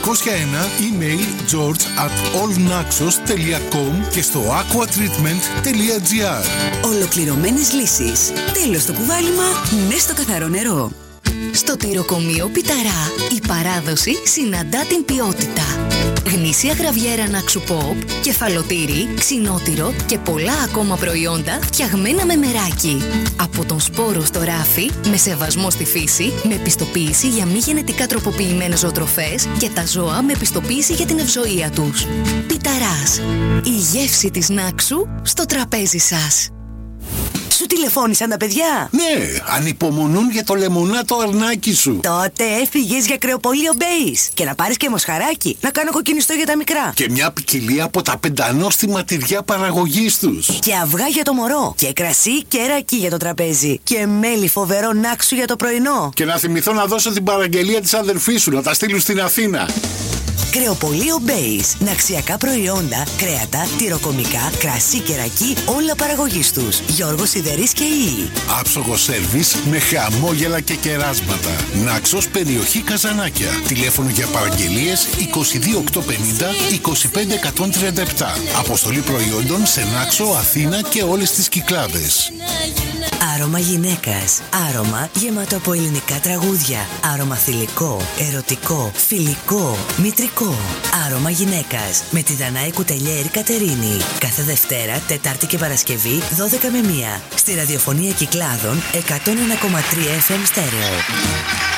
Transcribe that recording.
email george@allnaxos.com και στο aquatreatment.gr. Ολοκληρωμένες λύσεις. Τέλος το κουβάλιμα, ναι στο καθαρό νερό. Στο τυροκομείο Πιταρά, η παράδοση συναντά την ποιότητα. Γνήσια γραβιέρα Νάξου Pop, κεφαλοτήρι, ξινότυρο και πολλά ακόμα προϊόντα φτιαγμένα με μεράκι. Από τον σπόρο στο ράφι, με σεβασμό στη φύση, με πιστοποίηση για μη γενετικά τροποποιημένες ζωοτροφές και τα ζώα με πιστοποίηση για την ευζοία τους. Πιταράς. Η γεύση της Νάξου στο τραπέζι σας. Σου τηλεφώνησαν τα παιδιά? Ναι, ανυπομονούν για το λεμονάτο αρνάκι σου. Τότε έφυγες για κρεοπωλείο Μπέης. Και να πάρεις και μοσχαράκι, να κάνω κοκκινιστό για τα μικρά. Και μια ποικιλία από τα πεντανόστιμα τυριά παραγωγής τους. Και αυγά για το μωρό. Και κρασί και ρακί για το τραπέζι. Και μέλι φοβερό Νάξου για το πρωινό. Και να θυμηθώ να δώσω την παραγγελία της αδερφής σου, να τα στείλουν στην Αθήνα. Κρεοπωλείο Μπέης. Ναξιακά προϊόντα, κρέατα, τυροκομικά, κρασί και ρακί, όλα παραγωγής τους. Γιώργος Σιδερής και η. Άψογο σέρβις με χαμόγελα και κεράσματα. Νάξος, περιοχή Καζανάκια. Τηλέφωνο για παραγγελίες 22850 25137. Αποστολή προϊόντων σε Νάξο, Αθήνα και όλες τις Κυκλάδες. Άρωμα γυναίκας. Άρωμα γεμάτο από ελληνικά τραγούδια. Άρωμα θηλυκό, ερωτικό, φιλικό, μητρικό. Άρωμα γυναίκας. Με τη Δανάη Κουτελιέρη Κατερίνη. Κάθε Δευτέρα, Τετάρτη και Παρασκευή, 12 με 1. Στη ραδιοφωνία Κυκλάδων 101,3 FM στέρεο.